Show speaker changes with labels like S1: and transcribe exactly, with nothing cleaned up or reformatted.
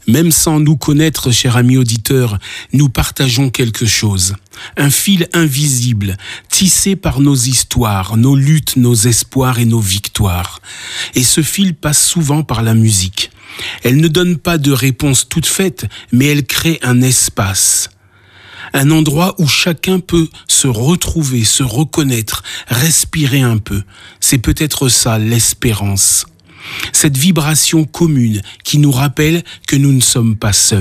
S1: Même sans nous connaître, cher ami auditeur, nous partageons quelque chose. Un fil invisible, tissé par nos histoires, nos luttes, nos espoirs et nos victoires. Et ce fil passe souvent par la musique. Elle ne donne pas de réponse toute faite, mais elle crée un espace. Un endroit où chacun peut se retrouver, se reconnaître, respirer un peu. C'est peut-être ça, l'espérance. Cette vibration commune qui nous rappelle que nous ne sommes pas seuls.